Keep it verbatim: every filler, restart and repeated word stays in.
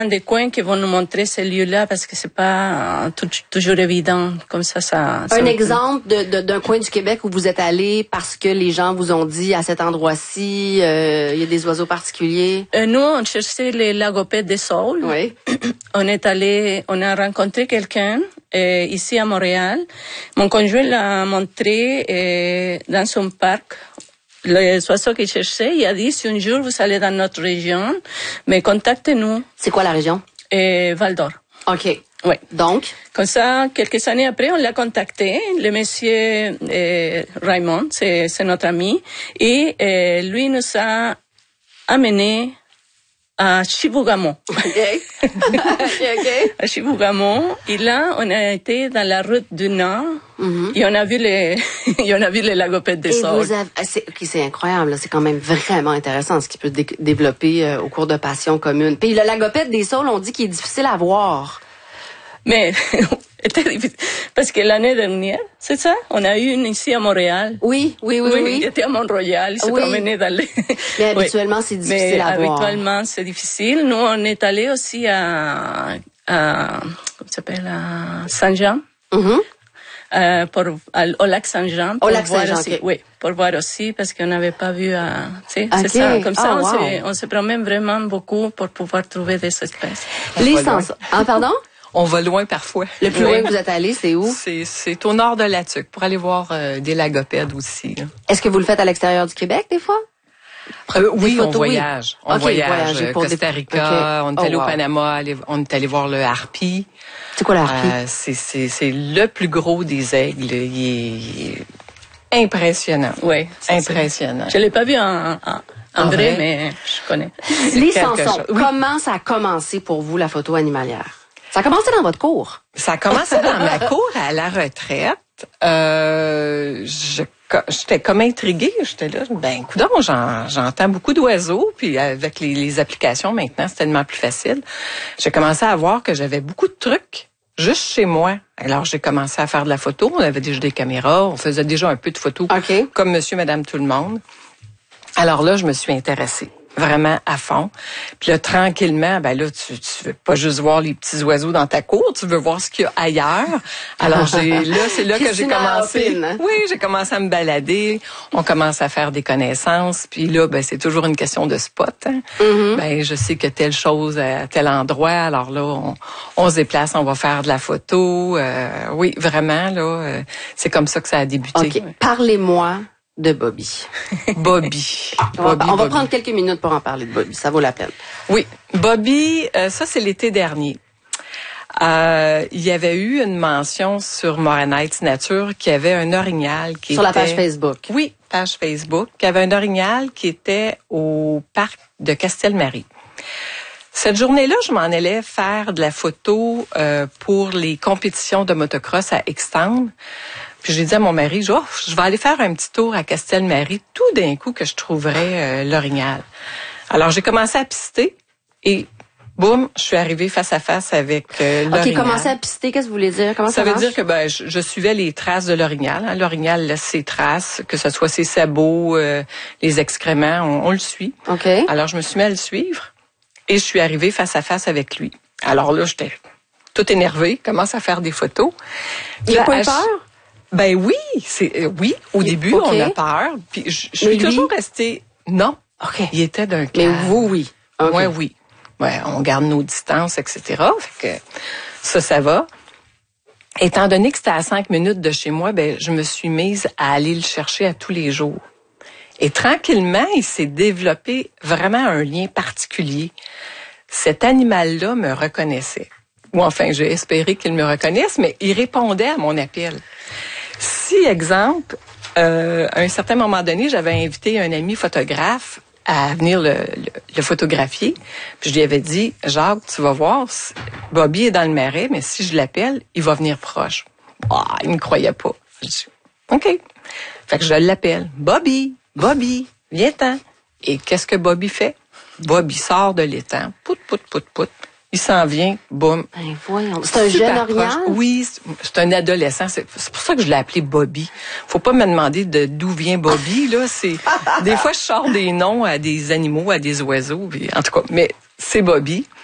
des coins qui vont nous montrer ces lieux-là parce que c'est pas tout, toujours évident comme ça. ça, ça un exemple de, de, d'un coin du Québec où vous êtes allé parce que les gens vous ont dit à cet endroit-ci, euh, il y a des oiseaux particuliers. Euh, nous, on cherchait les lagopèdes des saules. Oui. On est allé, on a rencontré quelqu'un euh, ici à Montréal. Mon conjoint l'a montré euh, dans son parc. Les oiseaux qu'il cherchait, il a dit, si un jour vous allez dans notre région, mais contactez-nous. C'est quoi la région? Et Val-d'Or. OK. Oui. Donc? Comme ça, quelques années après, on l'a contacté. Le monsieur euh, Raymond, c'est, c'est notre ami. Et euh, lui nous a amené à Chibougamau. OK. OK, OK. À Chibougamau. Et là, on a été dans la route du Nord. Mm-hmm. Et on a vu les, et on a vu les lagopèdes des saules. Vous avez, c'est, okay, c'est incroyable, là. C'est quand même vraiment intéressant ce qui peut dé- développer euh, au cours de passions communes. Puis le lagopède des saules, on dit qu'il est difficile à voir. Mais, parce que l'année dernière, c'est ça, on a eu une ici à Montréal. Oui, oui, oui, oui. oui. Il était à Mont-Royal, il se oui. promenait dans les... Mais habituellement, oui. c'est difficile Mais à habituellement, voir. habituellement, c'est difficile. Nous, on est allé aussi à, à comment ça s'appelle, à Saint-Jean. Mm-hmm. Euh, pour, à, au lac Saint-Jean. Au lac Saint-Jean, aussi, okay. Oui, pour voir aussi, parce qu'on n'avait pas vu, euh, tu sais, okay. c'est ça. Comme ça, oh, on, wow. se, on se promène vraiment beaucoup pour pouvoir trouver des espèces. Les sens. Ah, pardon? On va loin parfois. Le plus loin que vous êtes allé, c'est où? C'est, c'est au nord de la Tuque, pour aller voir euh, des lagopèdes aussi. Là. Est-ce que vous le faites à l'extérieur du Québec, des fois? Euh, oui, photos, on voyage. Oui. On okay, voyage. Costa Rica, okay. on est oh, allé wow. au Panama, on est allé voir le harpie. C'est quoi le harpie? Euh, c'est, c'est, c'est le plus gros des aigles. Il est, il est impressionnant. Oui. Impressionnant. Ça. Je l'ai pas vu en... en... En vrai, mais je connais. Les Sanson, oui. Comment ça a commencé pour vous, la photo animalière? Ça a commencé dans votre cours? Ça a commencé dans ma cour à la retraite. Euh, je, j'étais comme intriguée. J'étais là, ben, coudonc, j'en, j'entends beaucoup d'oiseaux. Puis avec les, les applications maintenant, c'est tellement plus facile. J'ai commencé à voir que j'avais beaucoup de trucs juste chez moi. Alors, j'ai commencé à faire de la photo. On avait déjà des caméras. On faisait déjà un peu de photos okay. comme monsieur, madame, tout le monde. Alors là, je me suis intéressée vraiment à fond. Puis là, tranquillement, ben là, tu, tu veux pas juste voir les petits oiseaux dans ta cour, tu veux voir ce qu'il y a ailleurs. Alors, j'ai, là, c'est là que j'ai commencé. Oui, j'ai commencé à me balader. On commence à faire des connaissances. Puis là, ben, c'est toujours une question de spot. Hein. Mm-hmm. Ben, je sais que telle chose à tel endroit. Alors là, on, on se déplace, on va faire de la photo. Euh, oui, vraiment, là, euh, c'est comme ça que ça a débuté. OK. Parlez-moi de Bobby. Bobby. On, va, Bobby, on va Bobby. prendre quelques minutes pour en parler de Bobby. Ça vaut la peine. Oui. Bobby, euh, ça, c'est l'été dernier. Euh, il y avait eu une mention sur Morin-Heights Nature qui avait un orignal qui sur était... Sur la page Facebook. Oui, page Facebook. Qui avait un orignal qui était au parc de Castelmarie. Cette journée-là, je m'en allais faire de la photo euh, pour les compétitions de motocross à Extendre. Puis j'ai dit à mon mari, oh, je vais aller faire un petit tour à Castelmarie, tout d'un coup que je trouverais euh, l'orignal. Alors j'ai commencé à pister et boum, je suis arrivée face à face avec euh, l'orignal. OK, commencer à pister, qu'est-ce que vous voulez dire? Comment ça, ça veut marche? dire que ben je, je suivais les traces de l'orignal. Hein. L'orignal laisse ses traces, que ce soit ses sabots, euh, les excréments, on, on le suit. OK. Alors je me suis mis à le suivre et je suis arrivée face à face avec lui. Alors là, j'étais toute énervée, commence à faire des photos. Il a pas eu peur? Ben oui, c'est euh, oui. Au il, début, okay. on a peur. Puis je, je suis lui? toujours restée. Non. Ok. Il était d'un Mais calme. vous, oui. Okay. Ouais, oui. Ouais, on garde nos distances, et cetera. Fait que ça, ça va. Étant donné que c'était à cinq minutes de chez moi, ben je me suis mise à aller le chercher à tous les jours. Et tranquillement, il s'est développé vraiment un lien particulier. Cet animal-là me reconnaissait. Ou enfin, j'ai espéré qu'il me reconnaisse, mais il répondait à mon appel. Si, exemple, euh, à un certain moment donné, j'avais invité un ami photographe à venir le, le, le photographier, puis je lui avais dit, Jacques, tu vas voir, Bobby est dans le marais, mais si je l'appelle, il va venir proche. Ah, il me croyait pas. Je dis, OK. Fait que je l'appelle. Bobby, Bobby, viens-t'en. Et qu'est-ce que Bobby fait? Bobby sort de l'étang. Pout, pout, pout, pout. Il s'en vient, boum. Ben voyons. C'est un jeune orignal? Oui, c'est un adolescent. C'est pour ça que je l'ai appelé Bobby. Faut pas me demander de d'où vient Bobby, là. C'est des fois je sors des noms à des animaux, à des oiseaux. Puis, en tout cas, mais c'est Bobby.